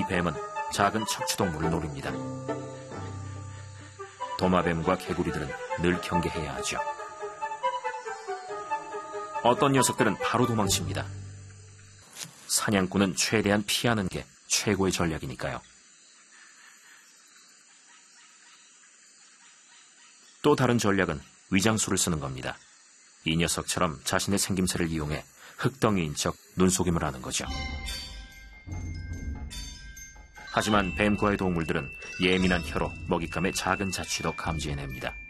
이 뱀은 작은 척추동물을 노립니다. 도마뱀과 개구리들은 늘 경계해야 하죠. 어떤 녀석들은 바로 도망칩니다. 사냥꾼은 최대한 피하는 게 최고의 전략이니까요. 또 다른 전략은 위장술을 쓰는 겁니다. 이 녀석처럼 자신의 생김새를 이용해 흙덩이인 척 눈속임을 하는 거죠. 하지만 뱀과의 동물들은 예민한 혀로 먹잇감의 작은 자취도 감지해냅니다.